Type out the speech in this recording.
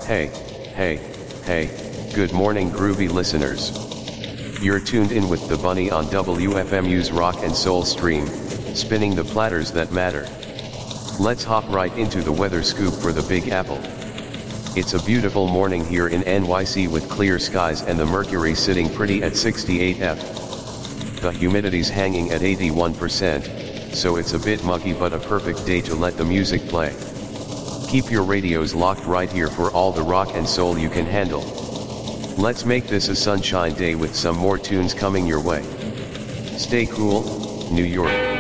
Hey, hey, hey, good morning groovy listeners. You're tuned in with the Bunny on WFMU's Rock and Soul stream, spinning the platters that matter. Let's hop right into the weather scoop for the Big Apple. It's a beautiful morning here in NYC with clear skies and the mercury sitting pretty at 68 F. The humidity's hanging at 81%, so it's a bit muggy but a perfect day to let the music play. Keep your radios locked right here for all the rock and soul you can handle. Let's make this a sunshine day with some more tunes coming your way. Stay cool, New York.